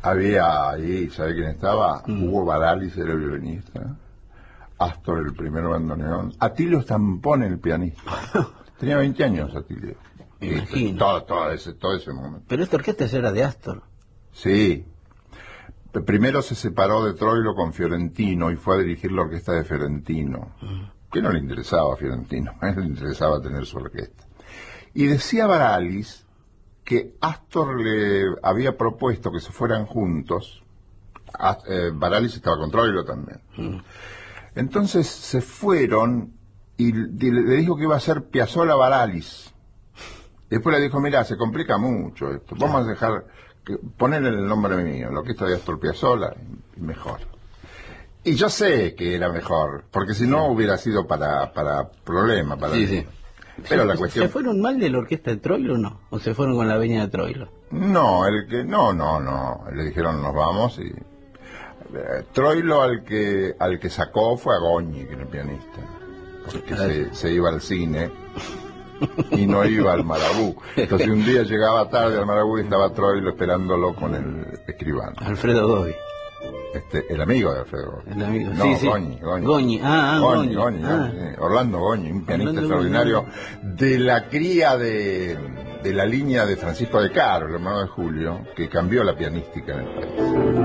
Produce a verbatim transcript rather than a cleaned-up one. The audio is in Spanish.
Había ahí, ¿sabe quién estaba? Mm. Hugo Baralis, era el violinista. Astor, el primer bandoneón. Atilio Stampone, el pianista. Tenía veinte años, Atilio. Me Y imagino. Todo, todo, ese, todo ese momento. Pero esta orquesta era de Astor. Sí. P- Primero se separó de Troilo con Fiorentino y fue a dirigir la orquesta de Fiorentino. Mm. Que no le interesaba a Fiorentino, a él le interesaba tener su orquesta. Y decía Baralis que Astor le había propuesto que se fueran juntos. As- eh, Baralis estaba con Troilo también. Mm. Entonces se fueron y le le dijo que iba a ser Piazzolla Baralis. Después le dijo, mira, se complica mucho esto, vamos a dejar, que, poner el nombre mío, la orquesta de Astor Piazzolla, y mejor. Y yo sé que era mejor, porque si no hubiera sido para, para problema, para Sí, mí. sí. Pero ¿Se, la cuestión... ¿Se fueron mal de la orquesta de Troilo o no? ¿O se fueron con la veña de Troilo? No, el que, no, no, no, le dijeron nos vamos y... eh, Troilo al que, al que sacó fue a Goñi, que era el pianista, porque se, se iba al cine y no iba al Marabú. Entonces un día llegaba tarde al Marabú y estaba Troilo esperándolo con el escribano. Alfredo Dovi, Este, el amigo de Alfredo. el amigo. No, sí, sí. Goñi, Goñi. Goñi, ah, ah, Goñi, Goñi. Goñi, Ah. Goñi, sí. Orlando Goñi, un pianista Orlando extraordinario Goñi. de la cría de, de la línea de Francisco de Caro, el hermano de Julio, que cambió la pianística en el país.